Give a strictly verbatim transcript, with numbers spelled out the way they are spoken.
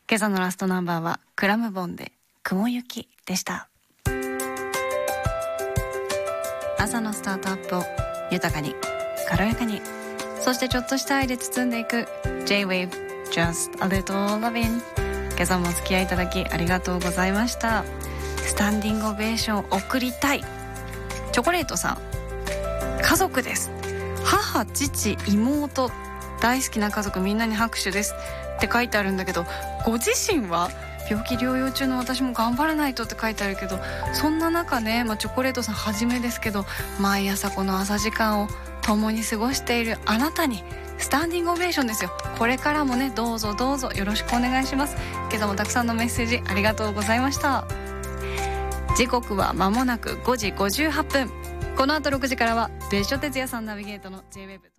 今朝のラストナンバーはクラムボンで雲行きでした。朝のスタートアップを豊かに軽やかに、そしてちょっとした愛で包んでいく J-Wave Just a Little Lovin'。 今朝もお付き合いいただきありがとうございました。スタンディングオベーションを送りたい。チョコレートさん、家族です。母、父、妹、大好きな家族みんなに拍手ですって書いてあるんだけど、ご自身は病気療養中の私も頑張らないとって書いてあるけど、そんな中ね、まあ、チョコレートさんはじめですけど、毎朝この朝時間を共に過ごしているあなたにスタンディングオベーションですよ。これからもね、どうぞどうぞよろしくお願いします。今朝もたくさんのメッセージありがとうございました。時刻は間もなくごじごじゅうはっぷん。この後ろくじからは別所哲也さんナビゲートの J-Wave